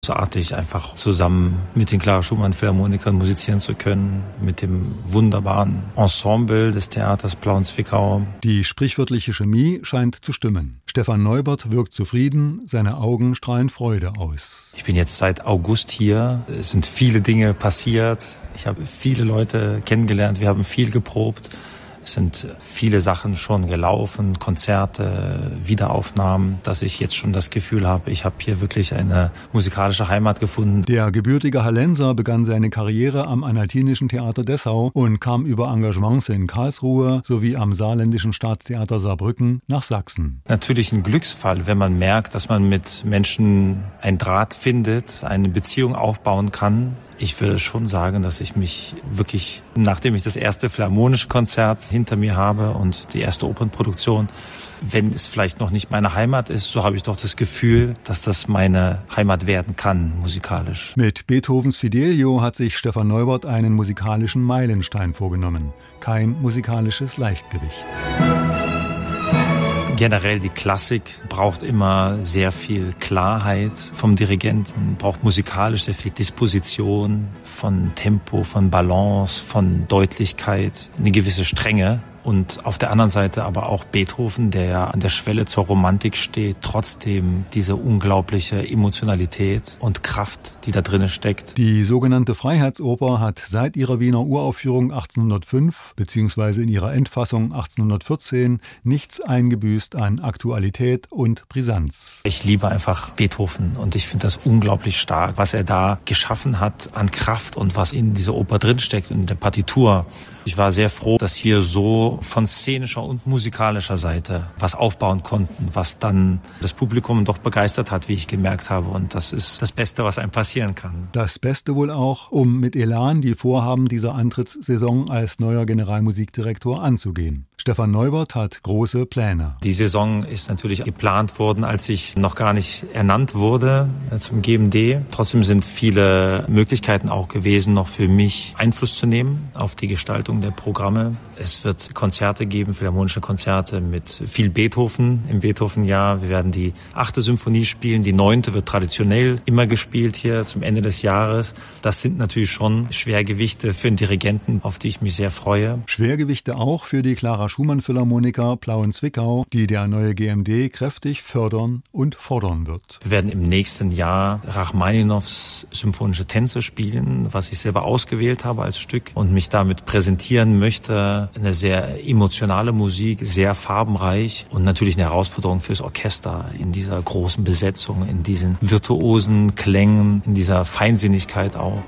Großartig, einfach zusammen mit den Clara Schumann Philharmonikern musizieren zu können, mit dem wunderbaren Ensemble des Theaters Plauen-Zwickau. Die sprichwörtliche Chemie scheint zu stimmen. Stefan Neubert wirkt zufrieden, seine Augen strahlen Freude aus. Ich bin jetzt seit August hier. Es sind viele Dinge passiert. Ich habe viele Leute kennengelernt. Wir haben viel geprobt. Es sind viele Sachen schon gelaufen, Konzerte, Wiederaufnahmen, dass ich jetzt schon das Gefühl habe, ich habe hier wirklich eine musikalische Heimat gefunden. Der gebürtige Hallenser begann seine Karriere am Analtinischen Theater Dessau und kam über Engagements in Karlsruhe sowie am Saarländischen Staatstheater Saarbrücken nach Sachsen. Natürlich ein Glücksfall, wenn man merkt, dass man mit Menschen einen Draht findet, eine Beziehung aufbauen kann. Ich würde schon sagen, dass ich mich wirklich, nachdem ich das erste philharmonische Konzert hinter mir habe und die erste Opernproduktion, wenn es vielleicht noch nicht meine Heimat ist, so habe ich doch das Gefühl, dass das meine Heimat werden kann, musikalisch. Mit Beethovens Fidelio hat sich Stefan Neubert einen musikalischen Meilenstein vorgenommen. Kein musikalisches Leichtgewicht. Generell die Klassik braucht immer sehr viel Klarheit vom Dirigenten, braucht musikalisch sehr viel Disposition, von Tempo, von Balance, von Deutlichkeit, eine gewisse Strenge. Und auf der anderen Seite aber auch Beethoven, der ja an der Schwelle zur Romantik steht, trotzdem diese unglaubliche Emotionalität und Kraft, die da drin steckt. Die sogenannte Freiheitsoper hat seit ihrer Wiener Uraufführung 1805 bzw. in ihrer Endfassung 1814 nichts eingebüßt an Aktualität und Brisanz. Ich liebe einfach Beethoven und ich finde das unglaublich stark, was er da geschaffen hat an Kraft und was in dieser Oper drinsteckt, in der Partitur. Ich war sehr froh, dass hier so von szenischer und musikalischer Seite was aufbauen konnten, was dann das Publikum doch begeistert hat, wie ich gemerkt habe. Und das ist das Beste, was einem passieren kann. Das Beste wohl auch, um mit Elan die Vorhaben dieser Antrittssaison als neuer Generalmusikdirektor anzugehen. Stefan Neubert hat große Pläne. Die Saison ist natürlich geplant worden, als ich noch gar nicht ernannt wurde zum GMD. Trotzdem sind viele Möglichkeiten auch gewesen, noch für mich Einfluss zu nehmen auf die Gestaltung der Programme. Es wird Konzerte geben, philharmonische Konzerte mit viel Beethoven im Beethoven-Jahr. Wir werden die 8. Symphonie spielen, die 9. wird traditionell immer gespielt hier zum Ende des Jahres. Das sind natürlich schon Schwergewichte für einen Dirigenten, auf die ich mich sehr freue. Schwergewichte auch für die Clara Schumann Philharmoniker Plauen-Zwickau, die der neue GMD kräftig fördern und fordern wird. Wir werden im nächsten Jahr Rachmaninows symphonische Tänze spielen, was ich selber ausgewählt habe als Stück und mich damit präsentieren möchte. Eine sehr emotionale Musik, sehr farbenreich und natürlich eine Herausforderung fürs Orchester in dieser großen Besetzung, in diesen virtuosen Klängen, in dieser Feinsinnigkeit auch.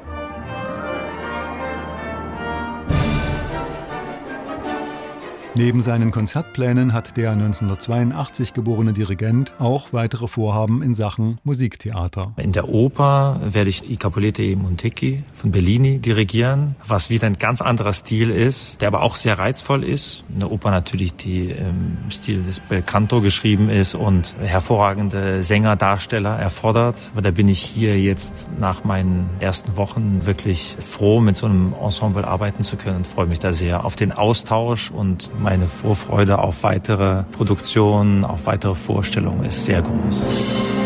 Neben seinen Konzertplänen hat der 1982 geborene Dirigent auch weitere Vorhaben in Sachen Musiktheater. In der Oper werde ich I Capuleti e Montecchi von Bellini dirigieren, was wieder ein ganz anderer Stil ist, der aber auch sehr reizvoll ist. Eine Oper natürlich, die im Stil des Belcanto geschrieben ist und hervorragende Sänger, Darsteller erfordert. Aber da bin ich hier jetzt nach meinen ersten Wochen wirklich froh, mit so einem Ensemble arbeiten zu können und freue mich da sehr auf den Austausch und meine Vorfreude auf weitere Produktionen, auf weitere Vorstellungen ist sehr groß.